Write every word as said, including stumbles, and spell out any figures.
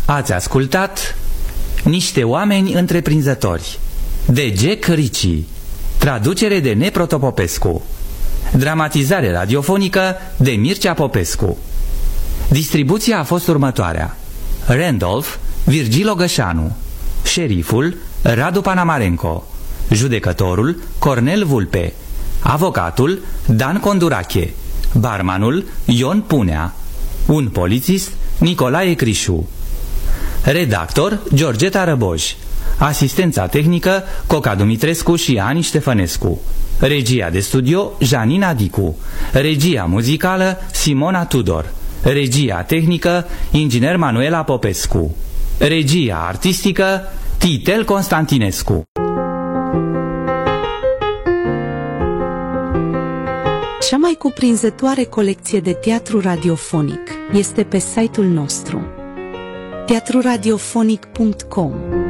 Ați ascultat Niște oameni întreprinzători de Jack Ritchie, traducere de Neproto Popescu, dramatizare radiofonică de Mircea Popescu. Distribuția a fost următoarea: Randolph, Virgil Ogășanu, șeriful Radu Panamarenco, judecătorul Cornel Vulpe, avocatul Dan Condurache, barmanul Ion Punea, un polițist Nicolae Crișu, redactor Georgeta Răboj, asistența tehnică Coca Dumitrescu și Ani Ștefănescu, regia de studio Janina Dicu, regia muzicală Simona Tudor, regia tehnică inginer Manuela Popescu, regia artistică Titel Constantinescu. Cea mai cuprinzătoare colecție de teatru radiofonic este pe site-ul nostru teatru radiofonic punct com.